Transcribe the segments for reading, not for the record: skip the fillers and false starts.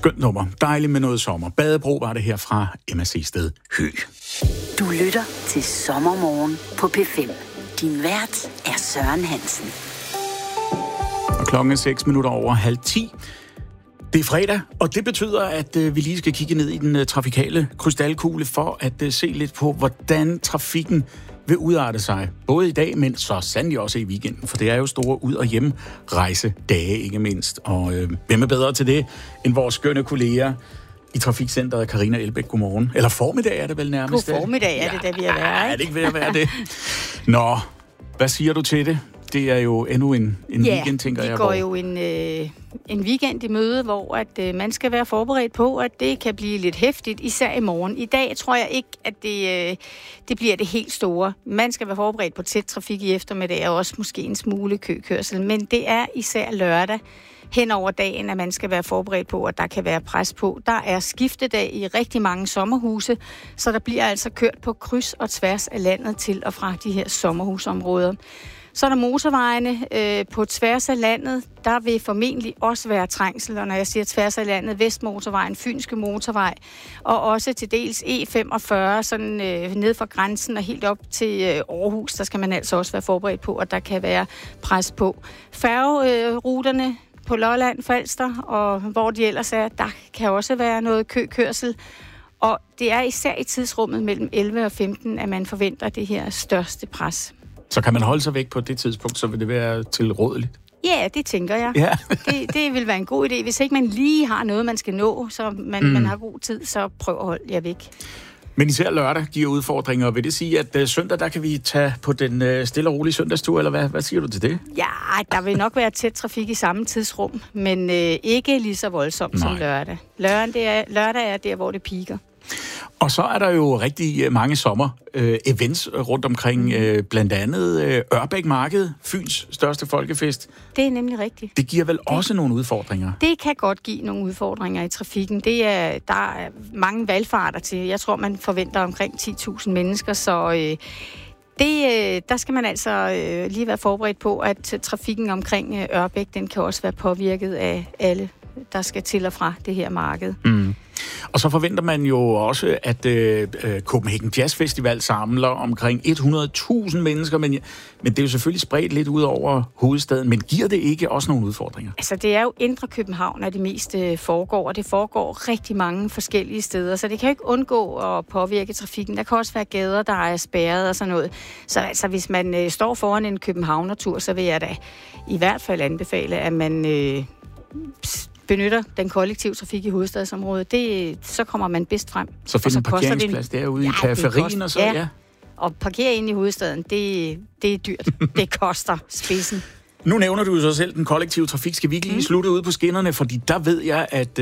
Skønt nummer. Dejligt med noget sommer. Badebro var det her fra Emma Seested Høgh. Du lytter til Sommermorgen på P5. Din vært er Søren Hansen. Og klokken er 6:06. Det er fredag, og det betyder, at vi lige skal kigge ned i den trafikale krystalkugle for at se lidt på, hvordan trafikken vil udarte sig. Både i dag, men så sandelig også i weekenden, for det er jo store ud- og hjemrejsedage, ikke mindst. Og hvem er bedre til det, end vores skønne kolleger i Trafikcenteret, Karina Elbæk, godmorgen. Eller formiddag er det vel nærmest. God formiddag er det, da vi er der, ikke? Er det ikke ved at være det? Nå, hvad siger du til det? Det er jo endnu en weekend, tænker jeg. Ja, vi går jo en weekend i møde, hvor at man skal være forberedt på, at det kan blive lidt heftigt, især i morgen. I dag tror jeg ikke, at det bliver det helt store. Man skal være forberedt på tæt trafik i eftermiddag, og også måske en smule køkørsel. Men det er især lørdag hen over dagen, at man skal være forberedt på, at der kan være pres på. Der er skiftedag i rigtig mange sommerhuse, så der bliver altså kørt på kryds og tværs af landet til og fra de her sommerhusområder. Så er der motorvejene på tværs af landet. Der vil formentlig også være trængsel, og når jeg siger tværs af landet, Vestmotorvejen, Fynske Motorvej, og også til dels E45, sådan ned fra grænsen og helt op til Aarhus, der skal man altså også være forberedt på, at der kan være pres på. Færgeruterne på Lolland, Falster, og hvor de ellers er, der kan også være noget køkørsel. Og det er især i tidsrummet mellem 11 og 15, at man forventer det her største pres. Så kan man holde sig væk på det tidspunkt, så vil det være tilrådeligt? Ja, det tænker jeg. Ja. det vil være en god idé. Hvis ikke man lige har noget, man skal nå, så man har god tid, så prøv at holde jer væk. Men især lørdag giver udfordringer. Vil det sige, at søndag, der kan vi tage på den stille og rolige søndagstur, eller hvad siger du til det? Ja, der vil nok være tæt trafik i samme tidsrum, men ikke lige så voldsomt som lørdag. Lørdag er der, hvor det piker. Og så er der jo rigtig mange sommer-events rundt omkring, blandt andet Ørbæk Marked, Fyns største folkefest. Det er nemlig rigtigt. Det giver vel også nogle udfordringer? Det kan godt give nogle udfordringer i trafikken. Der er mange valgfarter til. Jeg tror, man forventer omkring 10.000 mennesker, så der skal man altså lige være forberedt på, at trafikken omkring Ørbæk, den kan også være påvirket af alle, der skal til og fra det her marked. Mm. Og så forventer man jo også, at Copenhagen Jazz Festival samler omkring 100.000 mennesker, men det er jo selvfølgelig spredt lidt ud over hovedstaden, men giver det ikke også nogle udfordringer? Altså, det er jo indre København, at det meste foregår, og det foregår rigtig mange forskellige steder, så det kan jo ikke undgå at påvirke trafikken. Der kan også være gader, der er spærret og sådan noget. Så altså, hvis man står foran en københavnertur, så vil jeg da i hvert fald anbefale, at man benytter den kollektive trafik i hovedstadsområdet, så kommer man bedst frem. Så find en parkeringsplads derude i periferien og så, ja. Og parkere ind i hovedstaden, det er dyrt. Det koster spidsen. Nu nævner du jo så selv den kollektive trafik. Skal vi ikke lige slutte ud på skinnerne? Fordi der ved jeg, at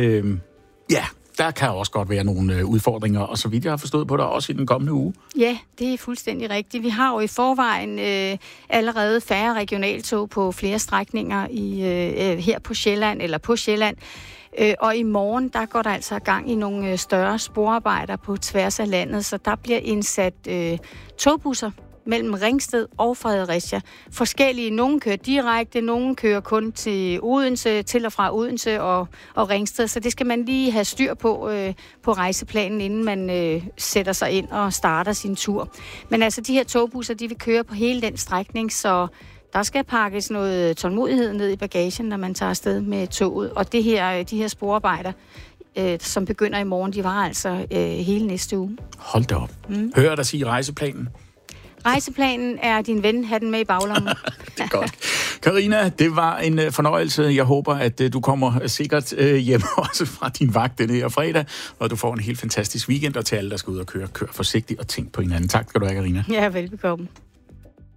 der kan også godt være nogle udfordringer, og så vidt jeg har forstået på dig, også i den kommende uge. Ja, det er fuldstændig rigtigt. Vi har jo i forvejen allerede færre regionaltog på flere strækninger her på Sjælland, eller på Sjælland. Og i morgen, der går der altså gang i nogle større sporarbejder på tværs af landet, så der bliver indsat togbusser mellem Ringsted og Fredericia. Forskellige. Nogle kører direkte, nogle kører kun til Odense, til og fra Odense og Ringsted. Så det skal man lige have styr på rejseplanen, inden man sætter sig ind og starter sin tur. Men altså, de her togbusser, de vil køre på hele den strækning, så der skal pakkes noget tålmodighed ned i bagagen, når man tager afsted med toget. Og de her sporarbejder, som begynder i morgen, de var altså hele næste uge. Hold da op. Hører dig sige rejseplanen? Rejseplanen er din ven, have den med i baglommen. Det er godt. Karina, det var en fornøjelse. Jeg håber, at du kommer sikkert hjem også fra din vagt denne her fredag, og du får en helt fantastisk weekend, og til alle, der skal ud og køre forsigtigt og tænk på hinanden. Tak skal du have, Karina. Ja, velbekomme.